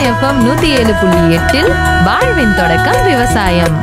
FM 107.8 வாழ்வின் தொடக்கம் விவசாயம்.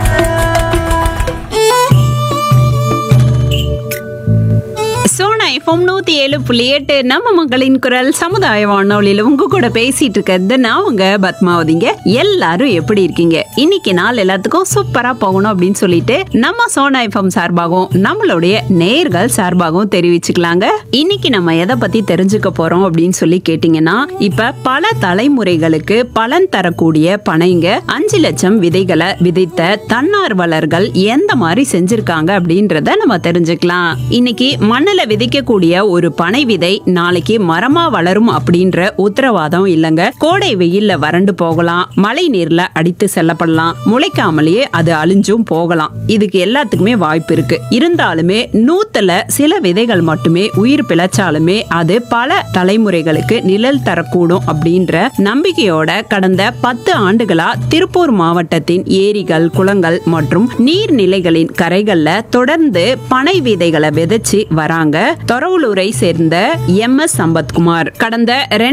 சோனா எஃப்எம் 107.8 நம்ம மக்களின் குரல் சமுதாய வானொலியில உங்க கூட பேசிட்டு இருக்கிறது நான் உங்க பத்மாவதிங்க. எல்லாரும் எப்படி இருக்கீங்க? இன்னைக்கு நாள் எல்லாத்துக்கும் சூப்பரா போகணும் அப்படின்னு சொல்லிட்டு நம்ம சோனா எஃப்எம் சார்பாகவும் நம்மளுடைய நேயர்கள் சார்பாகவும் தெரிவிச்சுக்கலாங்க. இன்னைக்கு நம்ம எதை பத்தி தெரிஞ்சுக்க போறோம் அப்படின்னு சொல்லி கேட்டீங்கன்னா, இப்ப பல தலைமுறைகளுக்கு பலன் தரக்கூடிய பனைங்க 5 லட்சம் விதைகளை விதைத்த தன்னார்வலர்கள் எந்த மாதிரி செஞ்சிருக்காங்க அப்படின்றத நம்ம தெரிஞ்சுக்கலாம். இன்னைக்கு மண்ணுல விதைக்கக்கூடிய ஒரு பனை விதை நாளைக்கு மரமா வளரும் அப்படின்ற உத்தரவாதம் இல்லங்க. கோடை வெயில்ல வறண்டு போகலாம், மழை நீர்ல அடித்து செல்லப்படலாம், முளைக்காமலேயே அது அழிஞ்சும் போகலாம். இதுக்கு எல்லாத்துக்குமே வாய்ப்பு இருக்கு. இருந்தாலுமே 100ல சில விதைகள் மட்டுமே உயிர் பிழைச்சாலுமே அது பல தலைமுறைகளுக்கு நிழல் தரக்கூடும் அப்படின்ற நம்பிக்கையோட கடந்த 10 ஆண்டுகளா திருப்பூர் மாவட்டத்தின் ஏரிகள், குளங்கள் மற்றும் நீர்நிலைகளின் கரைகள்ல தொடர்ந்து பனை விதைகளை விதைச்சு வராங்க. தொரவுலூரை சேர்ந்த எம்.எஸ். சம்பத்குமார் கடந்த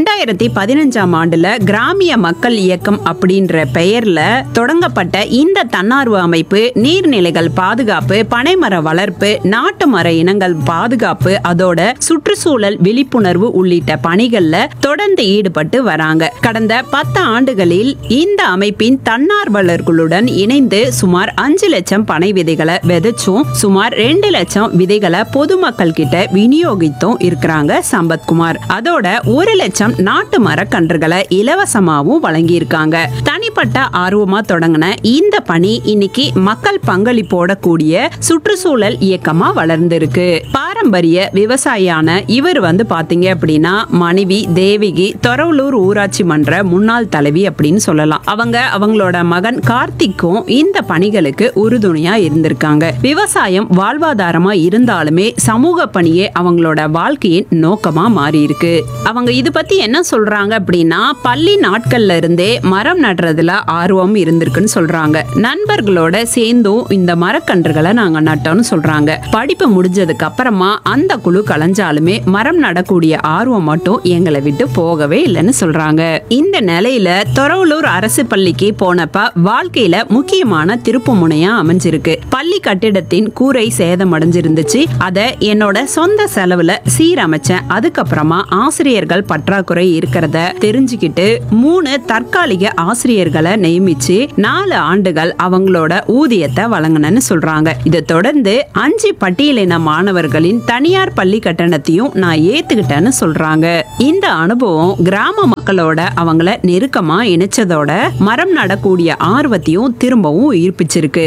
2015ஆம் ஆண்டுல கிராமிய மக்கள் இயக்கம் அப்படின்ற பெயர்ல தொடங்கப்பட்ட இந்த தன்னார்வ அமைப்பு நீர்நிலைகள் பாதுகாப்பு, பனைமர வளர்ப்பு, நாட்டு மர இனங்கள் பாதுகாப்பு, அதோட சுற்றுச்சூழல் விழிப்புணர்வு உள்ளிட்ட பணிகள்ல தொடர்ந்து ஈடுபட்டு வராங்க. கடந்த 10 ஆண்டுகளில் இந்த அமைப்பின் தன்னார்வலர்களுடன் இணைந்து சுமார் 5 லட்சம் பனை விதைகளை விதைச்சும் சுமார் 2 லட்சம் விதைகளை பொதுமக்கள் கிட்ட விநியோகித்தும் இருக்கிறாங்க சம்பத்குமார். அதோட 1 லட்சம் நாட்டு மரக்கன்றுகளை இலவசமாவும் வழங்கி இருக்காங்க. தனிப்பட்ட ஆர்வமா தொடங்கின இந்த பணி இன்னைக்கு மக்கள் பங்களிப்போட கூடிய சுற்றுச்சூழல் இயக்கமா வளர்ந்திருக்கு. பாரம்பரிய விவசாயியான இவர் பாத்தீங்க அப்படின்னா மனைவி தேவிகி தொரவுலூர் ஊராட்சி மன்ற முன்னாள் தலைவி அப்படின்னு சொல்லலாம். அவங்களோட மகன் கார்த்திக்கும் இந்த பணிகளுக்கு உறுதுணையா இருந்திருக்காங்க. விவசாயம் வாழ்வாதாரமா இருந்தாலுமே சமூக பணியே அவங்களோட வாழ்க்கையின் நோக்கமா மாறி இருக்கு. அவங்க இது பத்தி என்ன சொல்றாங்க அப்படின்னா, பள்ளி நாட்கள்ல இருந்தே மரம் நடுறதுல ஆர்வம் இருந்திருக்குன்னு சொல்றாங்க. நண்பர்களோட சேர்ந்தும் இந்த மரக்கன்றுகளை நாங்க நட்டோம்னு சொல்றாங்க. படிப்பு முடிஞ்சதுக்கு அப்புறமா அந்த குழு கலைஞ்சாலுமே மரம் நடக்கூடிய ஆர்வம் மட்டும் எங்களை விட்டு போகவே இல்லைன்னு சொல்றாங்க. இந்த நிலையில தொரவுலூர் அரசு பள்ளிக்கு போனப்ப வாழ்க்கையில முக்கியமான திருப்பு முனையா அமைஞ்சிருக்கு. பள்ளி கட்டிடத்தின் கூரை சேதமடைஞ்சிருந்துச்சு. அதை என்னோட சொந்த செலவுல சீரமைச்சேன். அதுக்கப்புறமா ஆசிரியர்கள் பற்றாக்குறை இருக்கிறத தெரிஞ்சுக்கிட்டு 3 தற்காலிக ஆசிரியர்களை நியமிச்சு 4 ஆண்டுகள் அவங்களோட ஊதியத்தை வழங்கினு சொல்றாங்க. இதை தொடர்ந்து 5 பட்டியலின மாணவர்களின் தனியார் பள்ளி கட்டணத்தையும் நான் ஏத்துக்கிட்டேன்னு சொல்றாங்க. இந்த அனுபவம் கிராம மக்களோட அவங்கள நெருக்கமா இணைச்சதோட மரம் நடக்கூடிய ஆர்வத்தையும் திரும்பவும் ஈர்ப்பிச்சிருக்கு.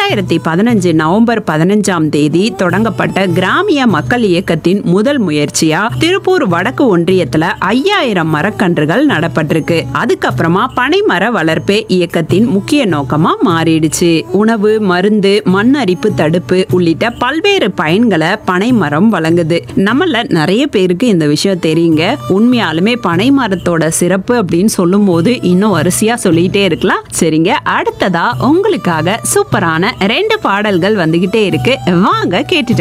2015 நவம்பர் 15ஆம் தேதி தொடங்கப்பட்ட கிராமிய மக்கள் இயக்கத்தின் முதல் முயற்சியா திருப்பூர் வடக்கு ஒன்றியத்துல 5000 மரக்கன்றுகள் நடப்பட்டிருக்கு. அதுக்கப்புறமா பனைமர வளர்ப்பே இயக்கத்தின் முக்கிய நோக்கமா மாறிடுச்சு. உணவு, மருந்து, மண் அரிப்பு தடுப்பு உள்ளிட்ட பல்வேறு பயன்களை பனைமரம் வழங்குது. நம்மள நிறைய பேருக்கு இந்த விஷயம் தெரியுங்க. உண்மையாலுமே பனைமரத்தோட சிறப்பு அப்படின்னு சொல்லும் போது இன்னும் வரிசையா சொல்லிட்டே இருக்கலாம். சரிங்க, அடுத்ததா உங்களுக்காக சூப்பரான 2 பாடல்கள் வந்துகிட்டே இருக்கு. வாங்க கேட்டுட்டு